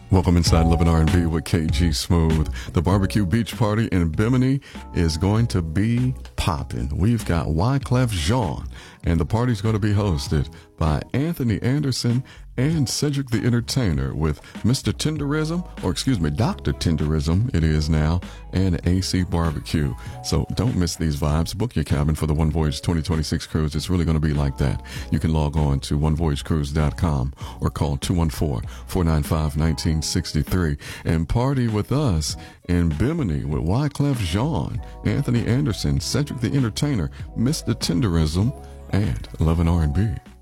Welcome inside Love and R&B with KG Smooth. The barbecue beach party in Bimini is going to be popping. We've got Wyclef Jean, and the party's going to be hosted by Anthony Anderson and Cedric the Entertainer with Mr. Tenderism, or excuse me, Dr. Tenderism, it is now, and AC Barbecue. So don't miss these vibes. Book your cabin for the One Voyage 2026 cruise. It's really going to be like that. You can log on to onevoyagecruise.com or call 214-495-1963 and party with us in Bimini with Wyclef Jean, Anthony Anderson, Cedric the Entertainer, Mr. Tenderism, and Love and R&B.